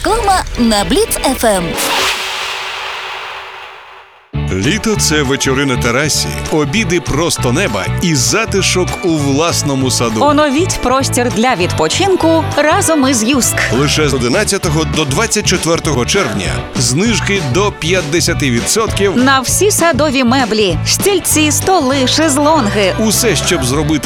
Реклама на Бліц ФМ. Літо – це вечори на терасі, обіди просто неба і затишок у власному саду. Оновіть простір для відпочинку разом із Юск. Лише з 11 до 24 червня знижки до 50% На всі садові меблі, стільці, столи, шезлонги. Усе, щоб зробити